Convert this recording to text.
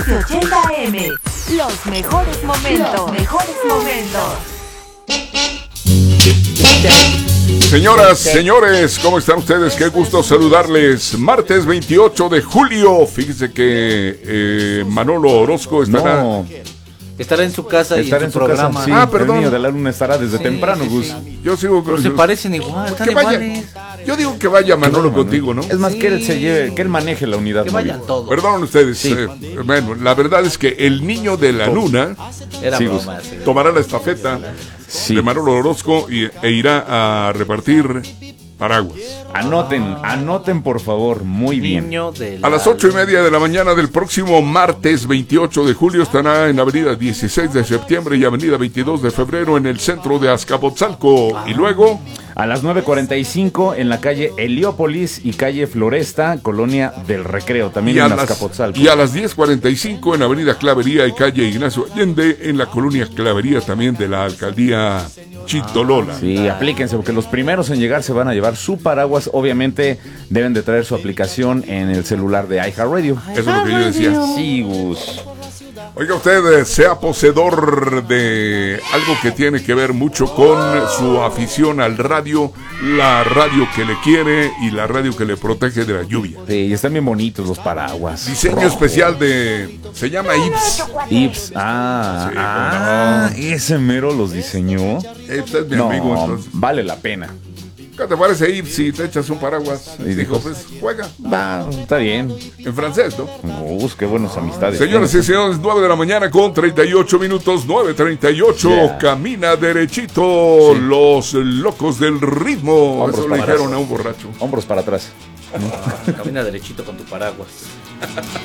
1280 AM. Los mejores momentos. Los mejores momentos. Señoras, señores, ¿cómo están ustedes? Qué gusto saludarles. Martes 28 de julio. Fíjese que Manolo Orozco estará... Estará en su casa y en su programa. Casa, sí, perdón. El niño de la luna estará desde temprano, Gus. Yo sigo con... Pero se parecen igual, están iguales. Yo digo que vaya Manolo contigo, ¿no? Es más, que él se lleve, que él maneje la unidad. Que vayan móvil. todos. Perdonen ustedes. Sí. Bueno, la verdad es que el niño de la luna Era Sí, broma, sí. tomará la estafeta de Manolo Orozco e irá a repartir paraguas. Anoten por favor, muy bien. Niño de A las 8:30 de la mañana del próximo martes 28 de julio estará en Avenida 16 de septiembre y Avenida 22 de febrero en el centro de Azcapotzalco. Y luego... A las 9:45 en la calle Heliópolis y calle Floresta, Colonia del Recreo, también en Azcapotzalco. Y a las 10:45 en Avenida Clavería y calle Ignacio Allende en la colonia Clavería también de la alcaldía Chitolola. Sí, aplíquense porque los primeros en llegar se van a llevar su paraguas. Obviamente deben de traer su aplicación en el celular de iHeartRadio. Eso es lo que yo decía. Sí, Gus. Oiga usted, sea poseedor de algo que tiene que ver mucho con su afición al radio, la radio que le quiere y la radio que le protege de la lluvia. Sí, están bien bonitos los paraguas. Diseño Rojo. especial se llama Ips. Ips, Sí, ese mero los diseñó. Este es mi No, amigo, entonces. vale la pena. ¿Qué te parece, Ips, si te echas un paraguas? Y Dijo, dijo, pues, juega. Va, está bien. En francés, ¿no? Qué buenas amistades. Señoras y señores, 9 de la mañana con 38 minutos, 9:38, Yeah. Camina derechito, Sí. los locos del ritmo. Hombros Eso le para dijeron atrás. a un borracho. Hombros para atrás. Camina derechito con tu paraguas.